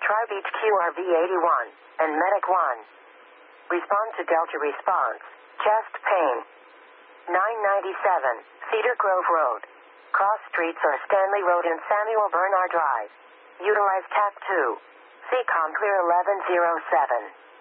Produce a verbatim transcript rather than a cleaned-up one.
Tri-Beach Q R V eighty-one, and Medic one. Respond to Delta response. Chest pain. nine ninety-seven, Cedar Grove Road. Cross streets are Stanley Road and Samuel Bernard Drive. Utilize T A C two. C COM clear eleven oh seven.